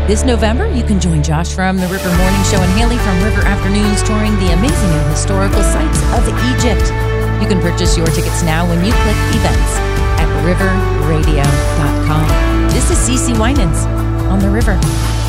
This November, you can join Josh from the River Morning Show and Haley from River Afternoons touring the amazing and historical sites of Egypt. You can purchase your tickets now when you click events at riverradio.com. This is CeCe Winans on The River.